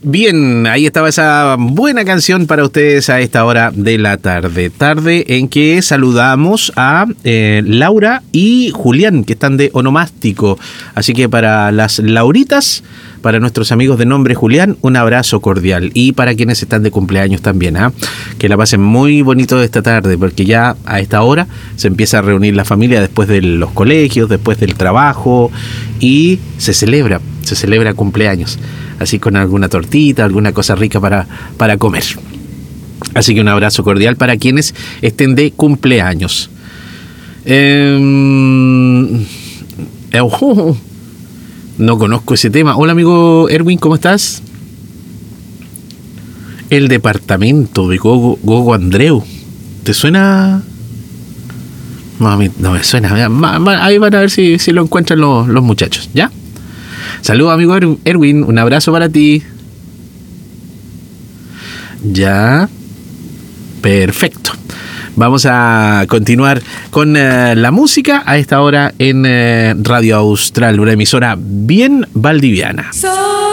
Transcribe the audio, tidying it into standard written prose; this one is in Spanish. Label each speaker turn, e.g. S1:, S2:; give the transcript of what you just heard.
S1: Bien, ahí estaba esa buena canción para ustedes a esta hora de la tarde. Tarde en que saludamos a Laura y Julián, que están de onomástico. Así que para las Lauritas, para nuestros amigos de nombre Julián, un abrazo cordial. Y para quienes están de cumpleaños también, que la pasen muy bonito esta tarde, porque ya a esta hora se empieza a reunir la familia después de los colegios, después del trabajo, y se celebra cumpleaños. Así con alguna tortita, alguna cosa rica para comer. Así que un abrazo cordial para quienes estén de cumpleaños. No conozco ese tema. Hola amigo Erwin, ¿cómo estás? El departamento de Gogo Andreu. ¿Te suena? No, a mí no me suena. Ahí van a ver si lo encuentran los muchachos, ¿ya? Saludos amigo Erwin, un abrazo para ti. Ya. Perfecto. Vamos a continuar con la música a esta hora en Radio Austral, una emisora bien valdiviana.